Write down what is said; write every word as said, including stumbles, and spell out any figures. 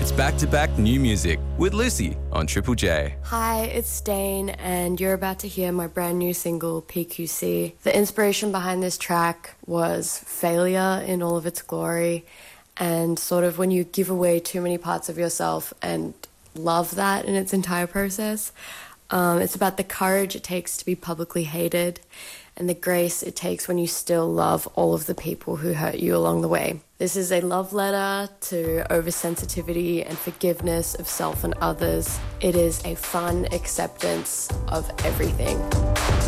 It's back-to-back new music with Lucy on Triple J. Hi, it's Dane, and you're about to hear my brand new single, P Q C. The inspiration behind this track was failure in all of its glory, and sort of when you give away too many parts of yourself and love that in its entire process. Um, it's about the courage it takes to be publicly hated and the grace it takes when you still love all of the people who hurt you along the way. This is a love letter to oversensitivity and forgiveness of self and others. It is a fun acceptance of everything.